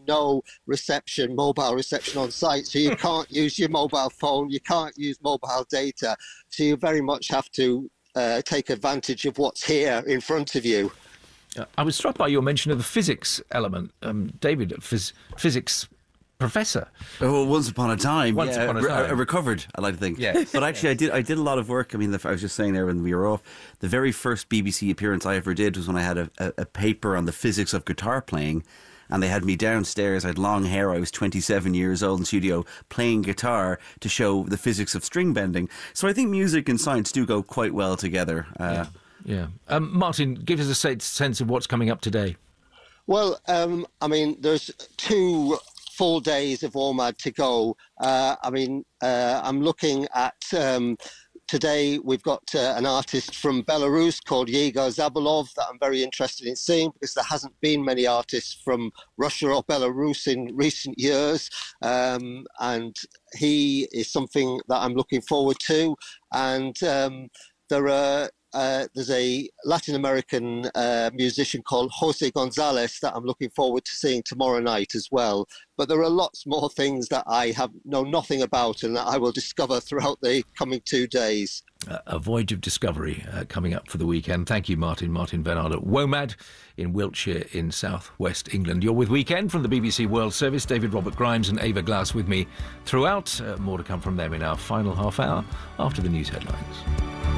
no mobile reception on site, so you can't use your mobile phone, you can't use mobile data, so you very much have to take advantage of what's here in front of you. I was struck by your mention of the physics element. David, physics professor. Oh, once upon a time. Once upon a time. Recovered, I like to think. Yeah. But actually, I did a lot of work. I mean, I was just saying there when we were off, the very first BBC appearance I ever did was when I had a paper on the physics of guitar playing. And they had me downstairs. I had long hair. I was 27 years old in studio playing guitar to show the physics of string bending. So I think music and science do go quite well together. Yeah. Martin, give us a sense of what's coming up today. Well, I mean, there's 2 full days of ORMAD to go. I'm looking at... Today, we've got an artist from Belarus called Yegor Zabalov that I'm very interested in seeing, because there hasn't been many artists from Russia or Belarus in recent years. And he is something that I'm looking forward to. And there's a Latin American musician called Jose Gonzalez that I'm looking forward to seeing tomorrow night as well. But there are lots more things that I know nothing about and that I will discover throughout the coming 2 days. A voyage of discovery coming up for the weekend. Thank you, Martin Bernard at WOMAD in Wiltshire in south-west England. You're with Weekend from the BBC World Service. David Robert Grimes and Ava Glass with me throughout. More to come from them in our final half hour after the news headlines.